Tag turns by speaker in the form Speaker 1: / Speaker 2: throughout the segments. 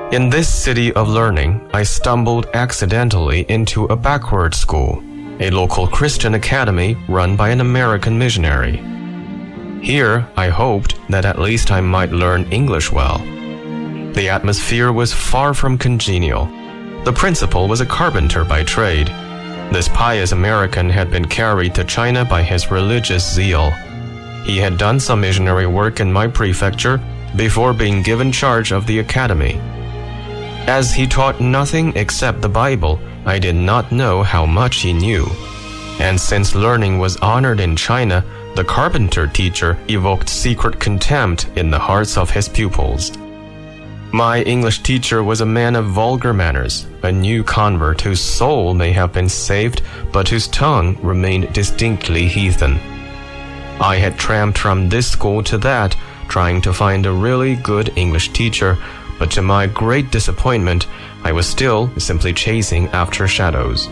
Speaker 1: In this city of learning, I stumbled accidentally into a backward school, a local Christian academy run by an American missionary. Here, I hoped that at least I might learn English well. The atmosphere was far from congenial. The principal was a carpenter by trade. This pious American had been carried to China by his religious zeal. He had done some missionary work in my prefecture before being given charge of the academy. As he taught nothing except the Bible, I did not know how much he knew. And since learning was honored in China, the carpenter teacher evoked secret contempt in the hearts of his pupils. My English teacher was a man of vulgar manners, a new convert whose soul may have been saved, but whose tongue remained distinctly heathen. I had tramped from this school to that, trying to find a really good English teacher, but to my great disappointment, I was still simply chasing after shadows.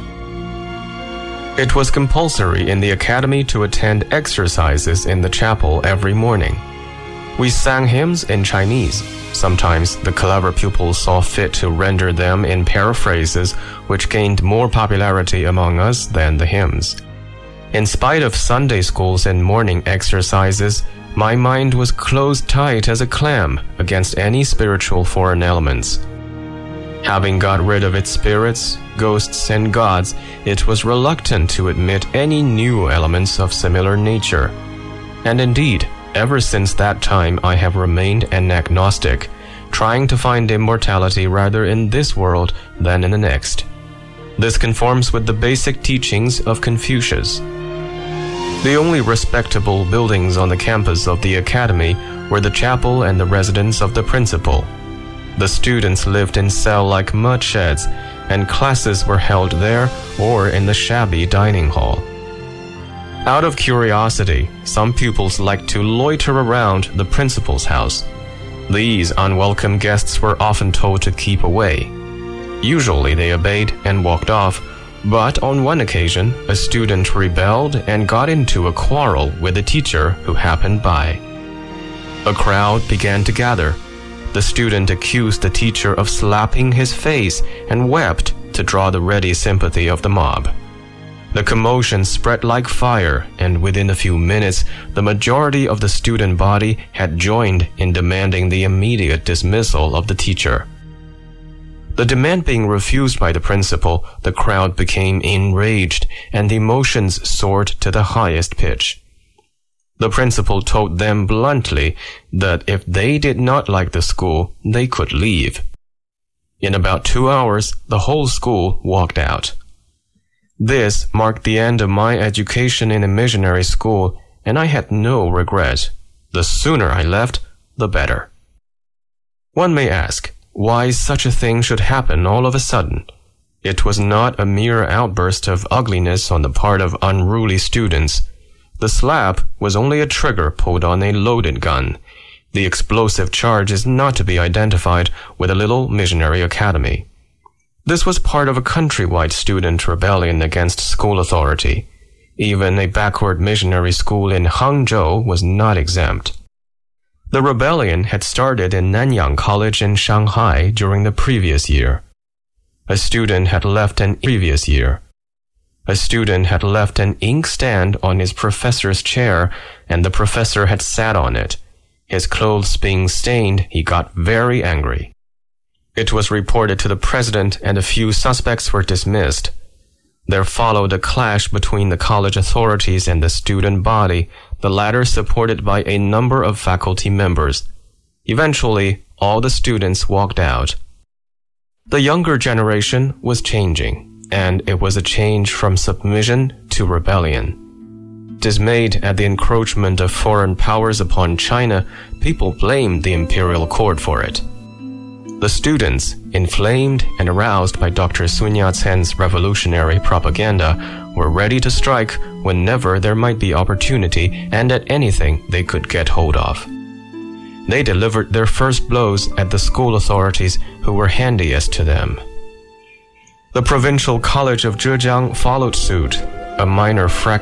Speaker 1: It was compulsory in the academy to attend exercises in the chapel every morning. We sang hymns in Chinese. Sometimes the clever pupils saw fit to render them in paraphrases, which gained more popularity among us than the hymns. In spite of Sunday schools and morning exercises, my mind was closed tight as a clam against any spiritual foreign elements. Having got rid of its spirits, ghosts, and gods, it was reluctant to admit any new elements of similar nature. And indeed, ever since that time I have remained an agnostic, trying to find immortality rather in this world than in the next. This conforms with the basic teachings of Confucius. The only respectable buildings on the campus of the academy were the chapel and the residence of the principal. The students lived in cell-like mud sheds, and classes were held there or in the shabby dining hall. Out of curiosity, some pupils liked to loiter around the principal's house. These unwelcome guests were often told to keep away. Usually they obeyed and walked off, but on one occasion, a student rebelled and got into a quarrel with a teacher who happened by. A crowd began to gather. The student accused the teacher of slapping his face and wept to draw the ready sympathy of the mob. The commotion spread like fire, and within a few minutes, the majority of the student body had joined in demanding the immediate dismissal of the teacher. The demand being refused by the principal, the crowd became enraged, and the emotions soared to the highest pitch. The principal told them bluntly that if they did not like the school, they could leave. In about 2 hours, the whole school walked out. This marked the end of my education in a missionary school, and I had no regret. The sooner I left, the better. One may ask, why such a thing should happen all of a sudden. It was not a mere outburst of ugliness on the part of unruly students. The slap was only a trigger pulled on a loaded gun. The explosive charge is not to be identified with a little missionary academy. This was part of a countrywide student rebellion against school authority. Even a backward missionary school in Hangzhou was not exempt. The rebellion had started in Nanyang College in Shanghai during the previous year. A student had left an inkstand on his professor's chair, and the professor had sat on it. His clothes being stained, he got very angry. It was reported to the president, and a few suspects were dismissed. There followed a clash between the college authorities and the student body, the latter supported by a number of faculty members. Eventually, all the students walked out. The younger generation was changing, and it was a change from submission to rebellion. Dismayed at the encroachment of foreign powers upon China, people blamed the imperial court for it. The students, inflamed and aroused by Dr. Sun Yat-sen's revolutionary propaganda, were ready to strike whenever there might be opportunity and at anything they could get hold of. They delivered their first blows at the school authorities who were handiest to them. The provincial college of Zhejiang followed suit. A minor fracas